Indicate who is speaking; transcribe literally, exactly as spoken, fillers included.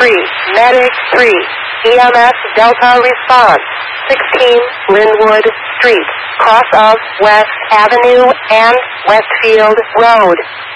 Speaker 1: three, Medic three, E M S Delta response, sixteen Linwood Street, cross of West Avenue and Westfield Road.